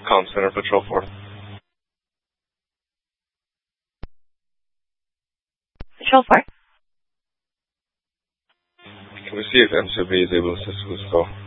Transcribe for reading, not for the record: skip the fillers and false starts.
Comm Center, Patrol 4. Patrol 4. Can we see if MCB is able to assist with this call?